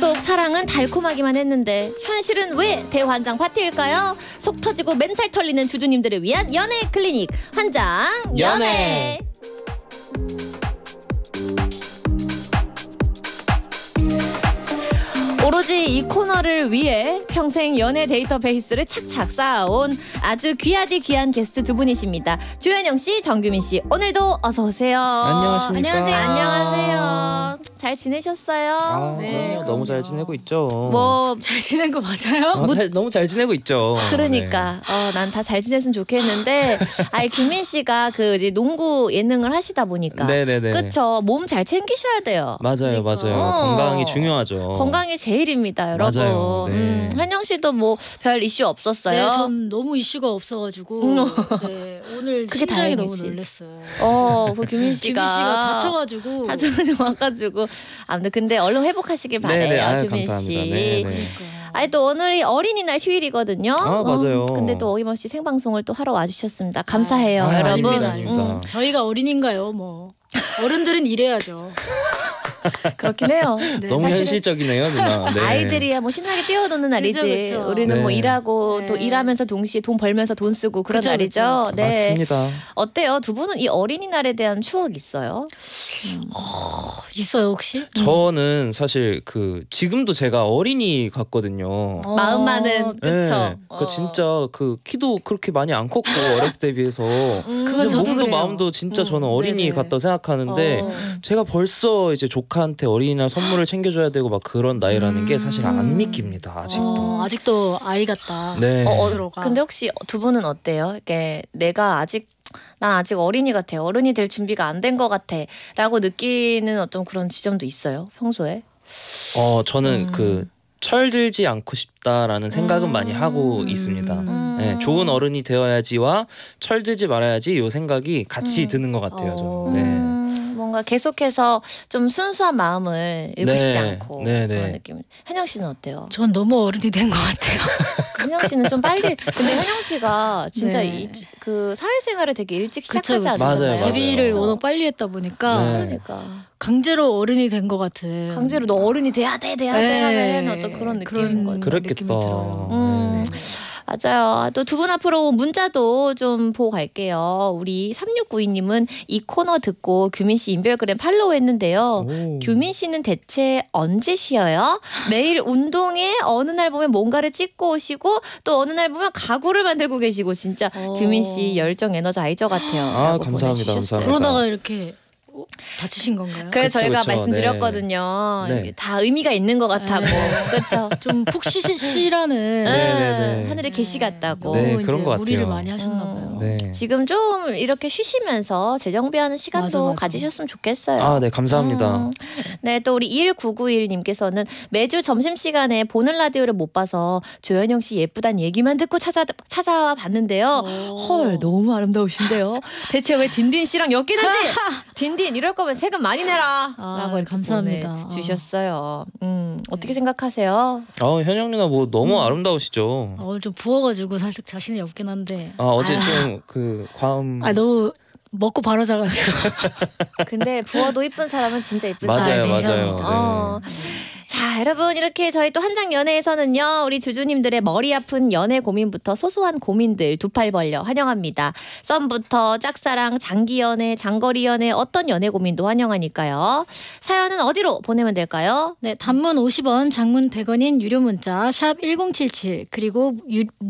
약속 사랑은 달콤하기만 했는데 현실은 왜 대환장 파티일까요? 속 터지고 멘탈 털리는 주주님들을 위한 연애 클리닉 환장 연애. 오로지 이 코너를 위해 평생 연애 데이터베이스를 착착 쌓아온 아주 귀하디 귀한 게스트 두 분이십니다. 조현영 씨, 정규민 씨, 오늘도 어서 오세요. 안녕하십니까. 안녕하세요. 잘 지내셨어요? 네, 너무 잘 지내고 있죠. 뭐 잘 지낸 거 맞아요? 너무 잘 지내고 있죠. 그러니까 난 다 잘 지냈으면 좋겠는데 규민 씨가 그 이제 농구 예능을 하시다 보니까 네네네. 그쵸, 몸 잘 챙기셔야 돼요. 맞아요, 맞아요. 건강이 중요하죠. 건강이 제일입니다, 여러분. 맞아요. 네. 현영 씨도 뭐 별 이슈 없었어요? 네, 전 너무 이슈가 없어가지고 네, 오늘 그게 심장이 너무 다행이지. 놀랐어요. 그 규민 씨가 다쳐가지고 와가지고 아무튼 근데 얼른 회복하시길 바래요, 네네, 아유, 규민 씨. 감사합니다. 네네. 또 오늘이 어린이날 휴일이거든요. 맞아요. 근데 또 어김없이 생방송을 또 하러 와주셨습니다. 감사해요, 아유, 여러분. 아닙니다. 저희가 어린인가요? 뭐 어른들은 일해야죠. 그렇긴 해요. 네, 너무 사실은 현실적이네요, 누나. 네. 아이들이야 뭐 신나게 뛰어노는 날이지. 그쵸. 우리는 뭐 네. 일하고 네. 또 일하면서 동시에 돈 벌면서 돈 쓰고 그런 그쵸, 날이죠. 그쵸. 네. 맞습니다. 어때요? 두 분은 이 어린이날에 대한 추억 있어요? 있어요 혹시? 저는 사실 지금도 제가 어린이 같거든요. 마음만은 그쵸. 그 진짜 키도 그렇게 많이 안 컸고 어렸을 때 비해서 그건 저도 몸도 그래요. 마음도 진짜 저는 어린이 네네. 같다고 생각하는데 제가 벌써 이제 조카한테 어린이날 선물을 챙겨줘야 되고 막 그런 나이라는 게 사실 안 믿깁니다, 아직도. 아직도 아이 같다. 네. 스스로가. 근데 혹시 두 분은 어때요? 이게 난 아직 어린이 같아. 어른이 될 준비가 안 된 것 같아. 라고 느끼는 어떤 그런 지점도 있어요, 평소에? 저는 철들지 않고 싶다라는 생각은 많이 하고 있습니다. 네, 좋은 어른이 되어야지와 철들지 말아야지 요 생각이 같이 드는 것 같아요. 저는. 네. 뭔가 계속해서 좀 순수한 마음을 잃고 네. 싶지 않고 네, 네. 그런 느낌. 현영 씨는 어때요? 전 너무 어른이 된 것 같아요. 현영 씨는 좀 빨리. 근데 현영 씨가 진짜 네. 그 사회생활을 되게 일찍 그쵸, 시작하지 그쵸. 않았나요? 맞아요. 데뷔를 그쵸? 워낙 빨리 했다 보니까 네. 그러니까 강제로 어른이 된 것 같은. 강제로 너 어른이 돼야 돼 하는 어떤 그런 느낌인 거죠. 그랬겠다. 느낌이 들어요. 네. 맞아요. 또 두 분 앞으로 문자도 좀 보고 갈게요. 우리 3692님은 이 코너 듣고 규민 씨 인별그램 팔로우했는데요. 오. 규민 씨는 대체 언제 쉬어요? 매일 운동에 어느 날 보면 뭔가를 찍고 오시고 또 어느 날 보면 가구를 만들고 계시고 진짜 규민 씨 열정 에너자이저 같아요. 라고 감사합니다. 보내주셨어요. 감사합니다. 그러다가 이렇게 다치신 건가요? 그래서 그쵸, 저희가 그쵸. 말씀드렸거든요. 네. 이게 다 의미가 있는 것 같다고. 그렇죠. 좀 푹 쉬라는 네. 하늘의 계시 같다고. 네, 너무 그런 이제 것 무리를 같아요. 많이 하셨나 봐요. 네. 지금 좀 이렇게 쉬시면서 재정비하는 시간도 맞아. 가지셨으면 좋겠어요. 네, 감사합니다. 네, 또 우리 1991님께서는 매주 점심시간에 보는 라디오를 못 봐서 조현영 씨 예쁘단 얘기만 듣고 찾아와 봤는데요. 헐, 너무 아름다우신데요. 대체 왜 딘딘 씨랑 엮이는지. 딘딘 이럴 거면 세금 많이 내라. 라고 이렇게 감사합니다. 보내주셨어요. 어떻게 생각하세요? 현영 누나 뭐 너무 아름다우시죠. 좀 부어가지고 살짝 자신이 없긴 한데. 어제 좀 과음. 너무 먹고 바로 자가지고. 근데 부어도 이쁜 사람은 진짜 이쁜 맞아요, 사람이죠. 맞아요. 네. 자, 여러분 이렇게 저희 또 한장 연애에서는요. 우리 주주님들의 머리 아픈 연애 고민부터 소소한 고민들 두 팔 벌려 환영합니다. 썸부터 짝사랑, 장기 연애, 장거리 연애 어떤 연애 고민도 환영하니까요. 사연은 어디로 보내면 될까요? 네, 단문 50원, 장문 100원인 유료 문자 샵 1077 그리고